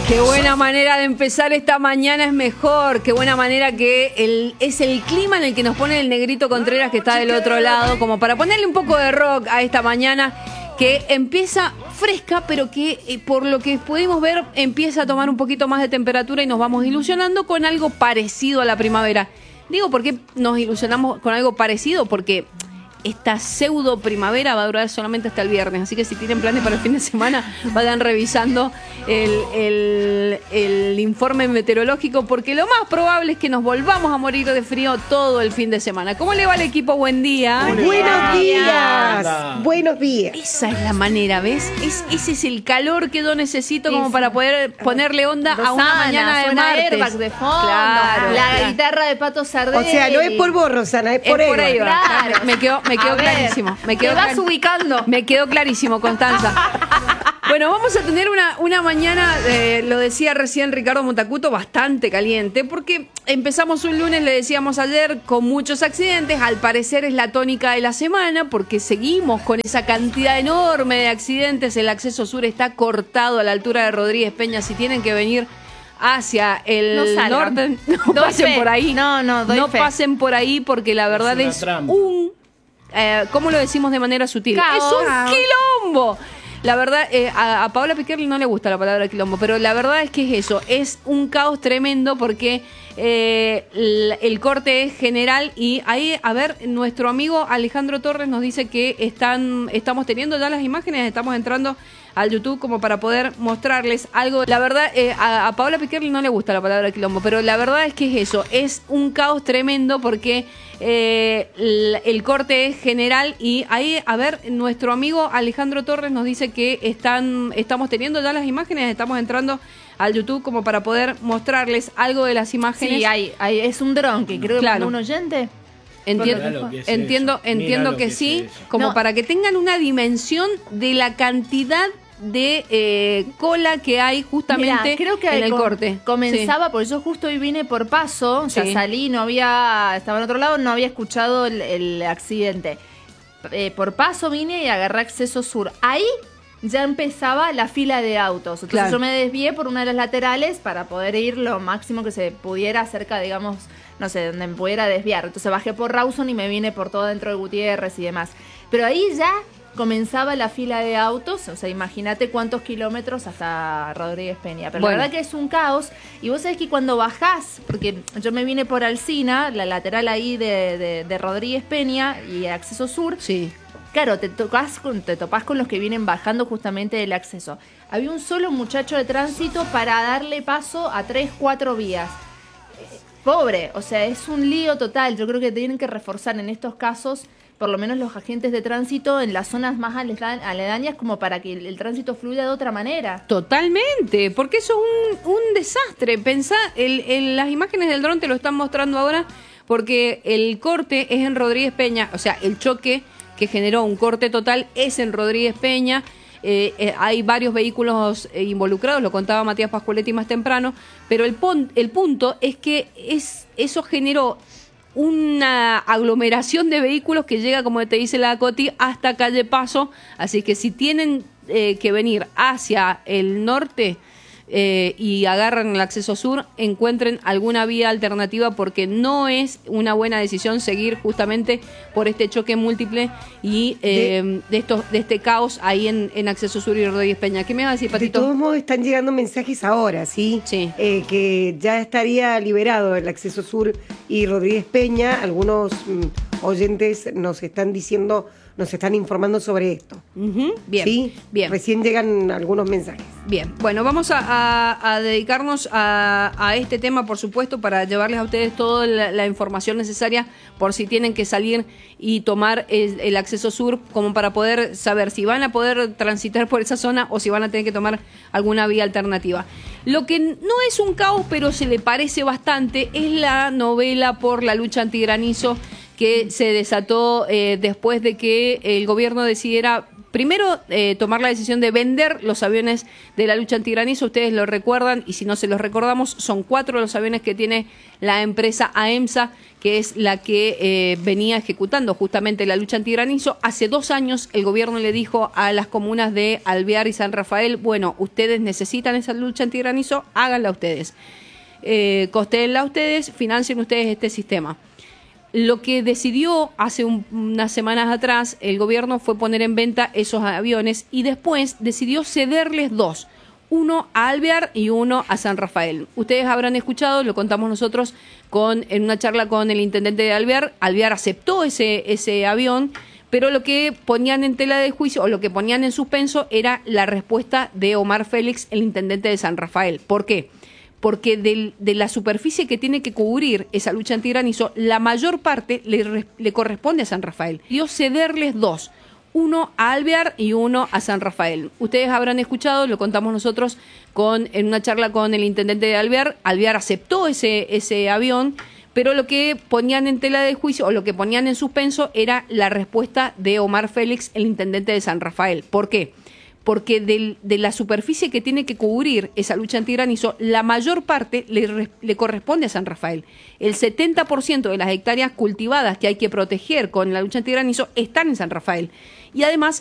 Qué buena manera de empezar esta mañana, es mejor. Qué buena manera que es el clima en el que nos pone el negrito Contreras, que está del otro lado, como para ponerle un poco de rock a esta mañana que empieza fresca, pero que por lo que pudimos ver empieza a tomar un poquito más de temperatura y nos vamos ilusionando con algo parecido a la primavera. Digo, ¿por qué nos ilusionamos con algo parecido? Porque esta pseudo primavera va a durar solamente hasta el viernes, así que si tienen planes para el fin de semana, vayan revisando el informe meteorológico, porque lo más probable es que nos volvamos a morir de frío todo el fin de semana. ¿Cómo le va al equipo? Buen día. Buenos días. Buenos días. Esa es la manera, ¿ves? Ese es el calor que yo necesito como para poder ponerle onda a una mañana de martes. Airbag de fondo, Claro, la guitarra de Pato Sardelli. O sea, no es por vos, Rosana, es por Por ahí va. Claro. Me quedó clarísimo. Te vas ubicando. Me quedó clarísimo, Constanza. Bueno, vamos a tener una mañana, lo decía recién Ricardo Montacuto, bastante caliente, porque empezamos un lunes, le decíamos ayer, con muchos accidentes. Al parecer es la tónica de la semana, porque seguimos con esa cantidad enorme de accidentes. El acceso sur está cortado a la altura de Rodríguez Peña. Si tienen que venir hacia el norte, no pasen por ahí. No Pasen por ahí, porque la verdad es un... ¿cómo lo decimos de manera sutil? Caos. Es un quilombo. La verdad, a Paola Piquerli no le gusta la palabra quilombo, pero la verdad es que es eso, es un caos tremendo porque el corte es general y ahí, a ver, nuestro amigo Alejandro Torres nos dice que estamos teniendo ya las imágenes, estamos entrando al YouTube como para poder mostrarles algo. La verdad, a Paola Piquerli no le gusta la palabra quilombo, pero la verdad es que es eso, es un caos tremendo porque el corte es general y ahí, a ver, nuestro amigo Alejandro Torres nos dice que estamos teniendo ya las imágenes, estamos entrando al YouTube como para poder mostrarles algo de las imágenes. Sí, es un dron que creo que un oyente. Entiendo que sí, como para que tengan una dimensión de la cantidad de cola que hay justamente. Mirá, creo que en el corte. Comenzaba, porque yo justo hoy vine por paso, o sea, salí, estaba en otro lado, no había escuchado el accidente. Por paso vine y agarré acceso sur. Ahí ya empezaba la fila de autos. Entonces yo me desvié por una de las laterales para poder ir lo máximo que se pudiera cerca, digamos, no sé, donde me pudiera desviar. Entonces bajé por Rawson y me vine por todo dentro de Gutiérrez y demás. Pero ahí ya comenzaba la fila de autos, o sea, imagínate cuántos kilómetros hasta Rodríguez Peña. Pero la verdad que es un caos. Y vos sabés que cuando bajás, porque yo me vine por Alsina, la lateral ahí de Rodríguez Peña y acceso sur. Sí. Claro, te topás con los que vienen bajando justamente del acceso. Había un solo muchacho de tránsito para darle paso a 3, 4 vías. Pobre, o sea, es un lío total. Yo creo que tienen que reforzar en estos casos, por lo menos los agentes de tránsito en las zonas más aledañas, como para que el tránsito fluya de otra manera. Totalmente, porque eso es un desastre. Pensá, las imágenes del dron te lo están mostrando ahora, porque el corte es en Rodríguez Peña, o sea, el choque que generó un corte total es en Rodríguez Peña. Hay varios vehículos involucrados, lo contaba Matías Pascualetti más temprano, pero el punto es que eso generó una aglomeración de vehículos que llega, como te dice la Coti, hasta Calle Paso. Así que si tienen que venir hacia el norte y agarran el acceso sur, encuentren alguna vía alternativa, porque no es una buena decisión seguir justamente por este choque múltiple y de este caos ahí en acceso sur y Rodríguez Peña. ¿Qué me vas a decir, Patito? De todos modos están llegando mensajes ahora, ¿sí? Sí. Que ya estaría liberado el acceso sur y Rodríguez Peña. Algunos oyentes nos están informando sobre esto. Bien, ¿sí? Bien. Recién llegan algunos mensajes. Bien, bueno, vamos a dedicarnos a este tema, por supuesto, para llevarles a ustedes toda la información necesaria por si tienen que salir y tomar el acceso sur, como para poder saber si van a poder transitar por esa zona o si van a tener que tomar alguna vía alternativa. Lo que no es un caos, pero se le parece bastante, es la novela por la lucha antigranizo que se desató después de que el gobierno decidiera primero tomar la decisión de vender los aviones de la lucha antigranizo. Ustedes lo recuerdan, y si no se los recordamos, son 4 los aviones que tiene la empresa AEMSA, que es la que venía ejecutando justamente la lucha antigranizo. Hace 2 años el gobierno le dijo a las comunas de Alvear y San Rafael, bueno, ustedes necesitan esa lucha antigranizo, háganla ustedes. Costenla ustedes, financien ustedes este sistema. Lo que decidió hace unas semanas atrás el gobierno fue poner en venta esos aviones y después decidió cederles 2, uno a Alvear y uno a San Rafael. Ustedes habrán escuchado, lo contamos nosotros en una charla con el intendente de Alvear. Alvear aceptó ese avión, pero lo que ponían en tela de juicio o lo que ponían en suspenso era la respuesta de Omar Félix, el intendente de San Rafael. ¿Por qué? Porque de la superficie que tiene que cubrir esa lucha antigranizo, la mayor parte le corresponde a San Rafael. Dio cederles 2, uno a Alvear y uno a San Rafael. Ustedes habrán escuchado, lo contamos nosotros en una charla con el intendente de Alvear. Alvear aceptó ese avión, pero lo que ponían en tela de juicio o lo que ponían en suspenso era la respuesta de Omar Félix, el intendente de San Rafael. ¿Por qué? Porque de la superficie que tiene que cubrir esa lucha antigranizo, la mayor parte le corresponde a San Rafael. El 70% de las hectáreas cultivadas que hay que proteger con la lucha antigranizo están en San Rafael. Y además